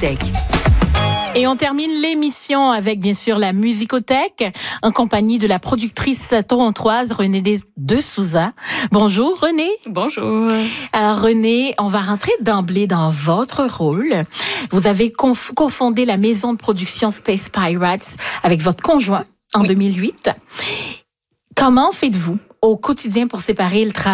Musicothèque. Et on termine l'émission avec, bien sûr, la Musicothèque, en compagnie de la productrice torontoise Renée de Souza. Bonjour, Renée. Bonjour. Alors, Renée, on va rentrer d'emblée dans votre rôle. Vous avez cofondé la maison de production Space Pirates avec votre conjoint en 2008. Comment faites-vous au quotidien pour séparer le travail